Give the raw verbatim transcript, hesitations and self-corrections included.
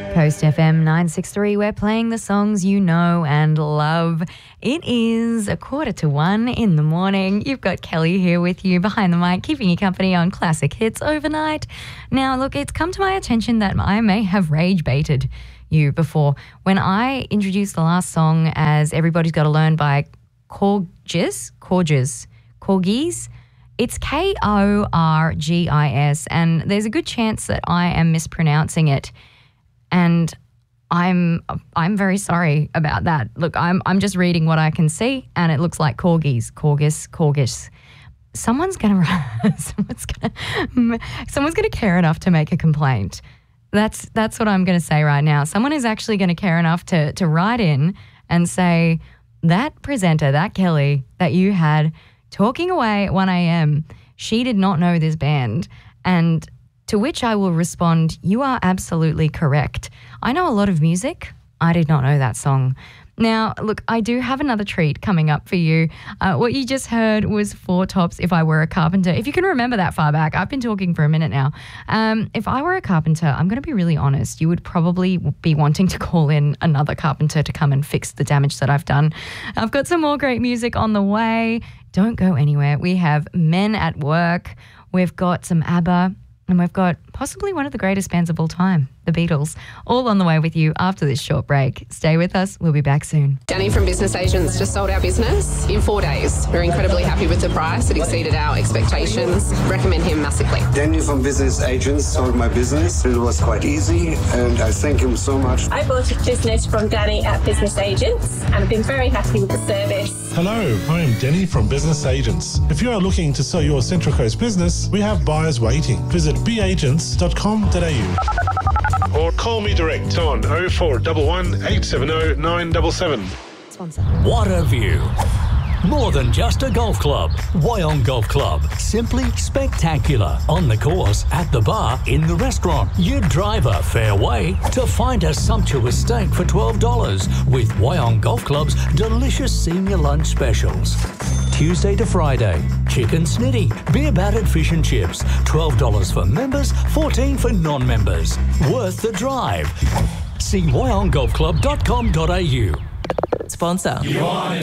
Coast F M nine sixty-three, we're playing the songs you know and love. It is a quarter to one in the morning. You've got Kelly here with you behind the mic, keeping you company on Classic Hits overnight. Now, look, it's come to my attention that I may have rage baited you before. When I introduced the last song as Everybody's Gotta Learn by Corgis, Corgis, Corgis, it's K O R G I S, and there's a good chance that I am mispronouncing it. And I'm I'm very sorry about that. Look, I'm I'm just reading what I can see, and it looks like corgis, corgis, corgis. Someone's gonna someone's gonna someone's gonna care enough to make a complaint. That's that's what I'm gonna say right now. Someone is actually gonna care enough to to write in and say that presenter, that Kelly that you had talking away at one a.m. she did not know this band. And to which I will respond, you are absolutely correct. I know a lot of music. I did not know that song. Now, look, I do have another treat coming up for you. Uh, what you just heard was Four Tops, If I Were a Carpenter. If you can remember that far back, I've been talking for a minute now. Um, if I were a carpenter, I'm going to be really honest, you would probably be wanting to call in another carpenter to come and fix the damage that I've done. I've got some more great music on the way. Don't go anywhere. We have Men at Work. We've got some ABBA. And we've got possibly one of the greatest bands of all time, the Beatles, all on the way with you after this short break. Stay with us. We'll be back soon. Danny from Business Agents just sold our business in four days. We're incredibly happy with the price. It exceeded our expectations. Recommend him massively. Danny from Business Agents sold my business. It was quite easy, and I thank him so much. I bought a business from Danny at Business Agents, and I've been very happy with the service. Hello, I am Denny from Business Agents. If you are looking to sell your Central Coast business, we have buyers waiting. Visit b agents dot com dot a u or call me direct on oh four one one, eight seven oh, nine seven seven. Sponsor. What a view. More than just a golf club. Wyong Golf Club. Simply spectacular. On the course, at the bar, in the restaurant. You drive a fair way to find a sumptuous steak for twelve dollars with Wyong Golf Club's delicious senior lunch specials. Tuesday to Friday, chicken snitty, beer battered fish and chips. twelve dollars for members, fourteen dollars for non-members. Worth the drive. See wyong golf club dot com dot a u. Sponsor.